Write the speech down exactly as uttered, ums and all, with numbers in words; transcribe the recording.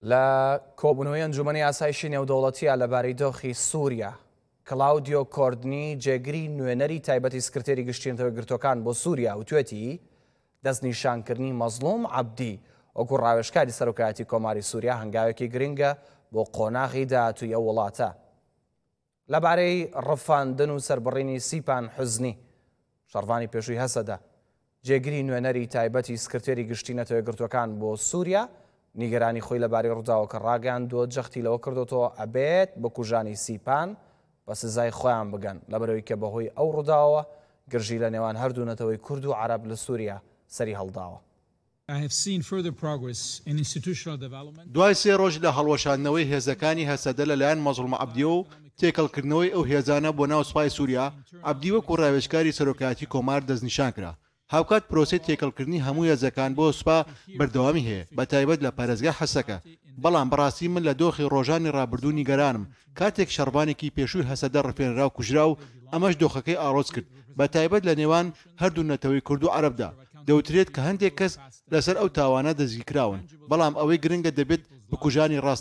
لە کۆبوونەوەی ئەنجومەنی ئاسایشی نێودەوڵەتیە لەبارەی دۆخی سووریا کلاودیۆ کۆردنی جێگری نوێنەری تایبەتی سکرتێری گشتیەوەی گرتوەکان بۆ سووریا وتوێتی دەستنیشانکردنی مەزلوم عەبدی وەکو ڕاوێژکاری سەرۆکایەتی کۆماری سووریا هەنگاوێکی گرنگە بۆ قۆناغی داهاتووی ئەو وڵاتە. لەبارەی ڕەفاندن و سەربڕینی سیپان حوزنی شەڕڤانی پێشووی هەسەدا جێگری نوێنەری تایبەتی سکرتێری گشتینەتەوەی گرتوەکان بۆ سووریا نیگەرانی خۆی لەبارەی ڕووداوەکە ڕاگەاندووە جەختی لەوە کردوەوە ئەبێت بە کوژانی سیپان بە سزای خۆیان بگەن لەبەرەوەی کە بەهۆی ئەو ڕووداوە گرژی لە نێوان هەردوو نەتەوەی کورد و عەرەب لە سووریا سەری هەڵداوە. دوای سێ ڕۆژ لە هەڵوەشاندنەوەی هێزەکانی هەسەدە لەلایەن مەزلوم عەبدیە و تێکەڵکردنەوەی ئەو هێزانە بۆ ناو سوپای سووریا، عەبدی وەکو ڕاوێژکاری سەرۆکایەتی کۆمار دەستنیشان کرا. هاوکات پرۆسەی تێکەڵکردنی هەموو هێزەکان بۆ سوپا بەردەوامی هەیە بە تایبەت لە پارێزگای حەسەکە. بەڵام بەڕاستی من لە دۆخی ڕۆژانی ڕابردوو نیگەرانم کاتێک شەڕبانێکی پێشووی هەسەدە ڕفێنرا و کوژرا و ئەمەش دۆخەکەی ئاڕۆز کرد بە تایبەت لە نێوان هەردوو نەتەوەی کورد و عەرەبدا. دەوترێت کە هەندێک کەس لەسەر ئەو تاوانە دەستگیرکراون، بەڵام ئەوەی گرنگە دەبێت بکوژانی ڕاست